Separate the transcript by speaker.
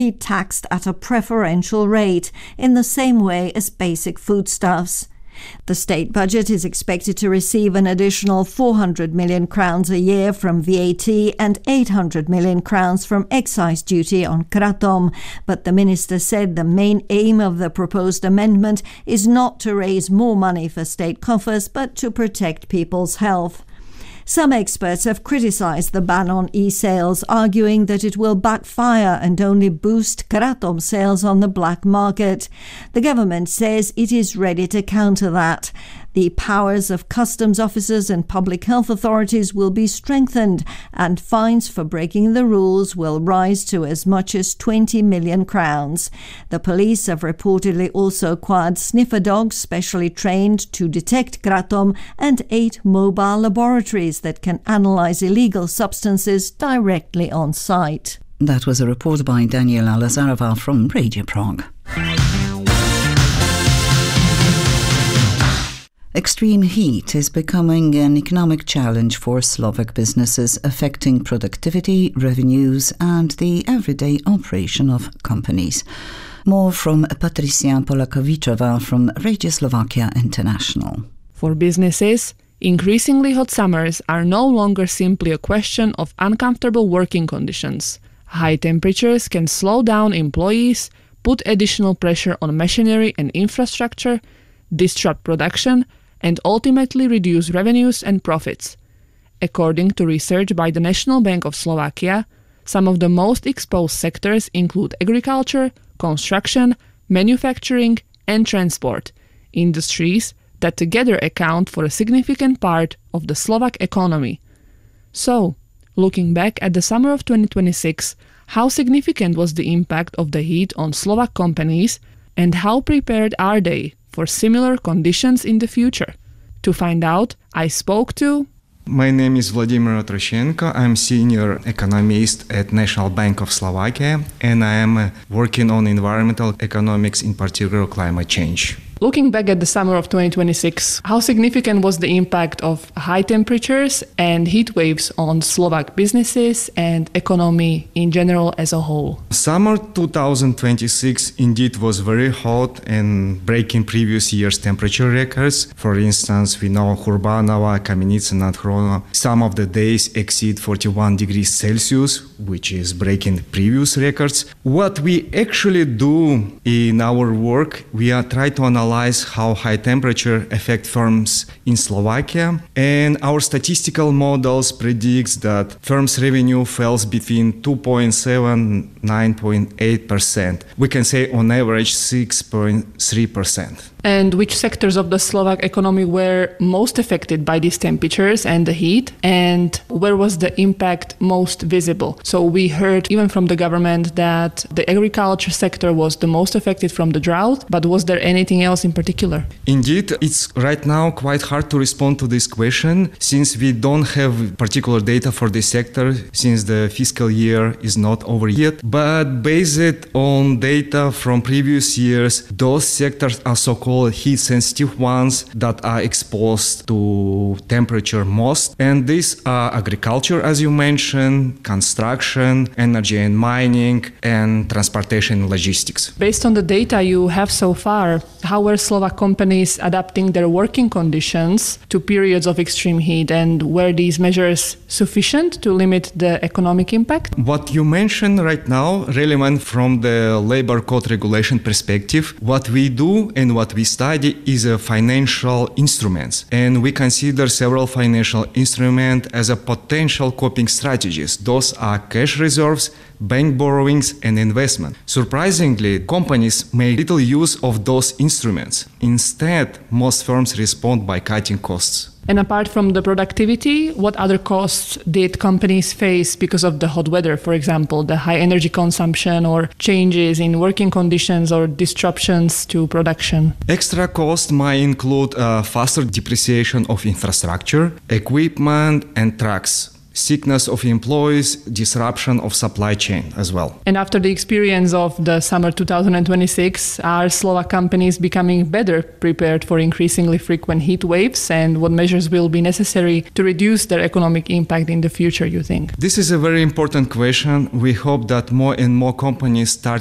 Speaker 1: be taxed at a preferential rate, in the same way as basic foodstuffs. The state budget is expected to receive an additional 400 million crowns a year from VAT and 800 million crowns from excise duty on kratom, but the minister said the main aim of the proposed amendment is not to raise more money for state coffers, but to protect people's health. Some experts have criticized the ban on e-sales, arguing that it will backfire and only boost kratom sales on the black market. The government says it is ready to counter that. The powers of customs officers and public health authorities will be strengthened, and fines for breaking the rules will rise to as much as 20 million crowns. The police have reportedly also acquired sniffer dogs specially trained to detect kratom and 8 mobile laboratories that can analyze illegal substances directly on site.
Speaker 2: That was a report by Daniela Lazarova from Radio Prague. Extreme heat is becoming an economic challenge for Slovak businesses, affecting productivity, revenues and the everyday operation of companies. More from Patricia Polakovičová from Radio Slovakia International.
Speaker 3: For businesses, increasingly hot summers are no longer simply a question of uncomfortable working conditions. High temperatures can slow down employees, put additional pressure on machinery and infrastructure, disrupt production, and ultimately reduce revenues and profits. According to research by the National Bank of Slovakia, some of the most exposed sectors include agriculture, construction, manufacturing, and transport, industries that together account for a significant part of the Slovak economy. So, looking back at the summer of 2026, how significant was the impact of the heat on Slovak companies, and how prepared are they for similar conditions in the future? To find out, I spoke to...
Speaker 4: My name is Vladimir Otroshenko. I'm senior economist at National Bank of Slovakia, and I am working on environmental economics, in particular climate change.
Speaker 3: Looking back at the summer of 2026, how significant was the impact of high temperatures and heat waves on Slovak businesses and economy in general as a whole?
Speaker 4: Summer 2026 indeed was very hot and breaking previous year's temperature records. For instance, we know Hurbanova, Kamenice, and Hrono. Some of the days exceed 41 degrees Celsius, which is breaking previous records. What we actually do in our work, we are trying to analyze how high temperature affect firms in Slovakia, and our statistical models predicts that firms' revenue falls between 2.7% and 9.8%. We can say on average 6.3%.
Speaker 3: And which sectors of the Slovak economy were most affected by these temperatures and the heat? And where was the impact most visible? So we heard even from the government that the agriculture sector was the most affected from the drought, but was there anything else in particular?
Speaker 4: Indeed, it's right now quite hard to respond to this question since we don't have particular data for this sector since the fiscal year is not over yet. But based on data from previous years, those sectors are so-called heat-sensitive ones that are exposed to temperature most. And these are agriculture, as you mentioned, construction, energy and mining, and transportation and logistics.
Speaker 3: Based on the data you have so far, how were Slovak companies adapting their working conditions to periods of extreme heat, and were these measures sufficient to limit the economic impact?
Speaker 4: What you mentioned right now, relevant from the labor code regulation perspective, what we do and what we study is a financial instruments, and we consider several financial instruments as a potential coping strategies. Those are cash reserves, bank borrowings and investment. Surprisingly, companies make little use of those instruments. Instead, most firms respond by cutting costs.
Speaker 3: And apart from the productivity, what other costs did companies face because of the hot weather? For example, the high energy consumption or changes in working conditions or disruptions to production?
Speaker 4: Extra costs might include faster depreciation of infrastructure, equipment and trucks. sickness of employees, disruption of supply chain as well.
Speaker 3: And after the experience of the summer 2026, are Slovak companies becoming better prepared for increasingly frequent heat waves, and what measures will be necessary to reduce their economic impact in the future, you think?
Speaker 4: This is a very important question. We hope that more and more companies start